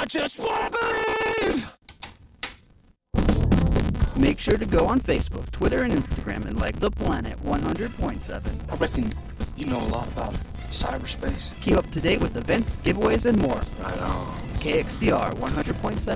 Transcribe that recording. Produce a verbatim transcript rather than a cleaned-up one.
just wanna believe! Make sure to go on Facebook, Twitter, and Instagram and like The Planet one hundred point seven. I reckon you know a lot about cyberspace. Keep up to date with events, giveaways, and more. Right on. K X D R one hundred point seven.